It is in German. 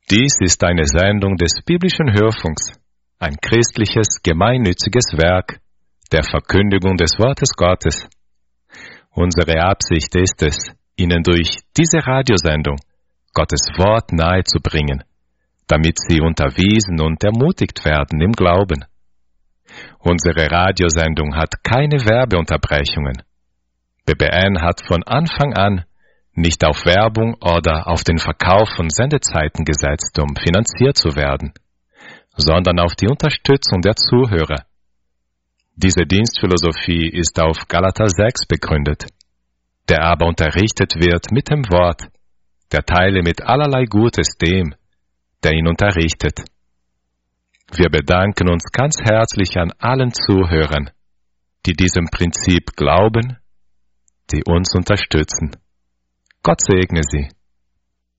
Dies ist eine Sendung des biblischen Hörfunks, ein christliches, gemeinnütziges Werk der Verkündigung des Wortes Gottes. Unsere Absicht ist es, Ihnen durch diese Radiosendung Gottes Wort nahezubringen, damit Sie unterwiesen und ermutigt werden im Glauben. Unsere Radiosendung hat keine Werbeunterbrechungen. BBN hat von Anfang an nicht auf Werbung oder auf den Verkauf von Sendezeiten gesetzt, um finanziert zu werden, sondern auf die Unterstützung der Zuhörer. Diese Dienstphilosophie ist auf Galater 6 begründet, der aber unterrichtet wird mit dem Wort, der teile mit allerlei Gutes dem, der ihn unterrichtet. Wir bedanken uns ganz herzlich an allen Zuhörern, die diesem Prinzip glauben, die uns unterstützen. Gott segne Sie.